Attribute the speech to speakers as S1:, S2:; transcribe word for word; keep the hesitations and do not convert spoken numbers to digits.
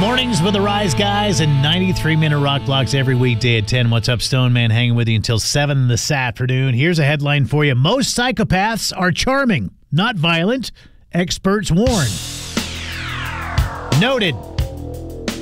S1: Mornings with the Rise Guys and ninety-three minute rock blocks every weekday at ten. What's up, Stone Man? Hanging with you until seven this afternoon. Here's a headline for you. Most psychopaths are charming, not violent. Experts warn. Noted.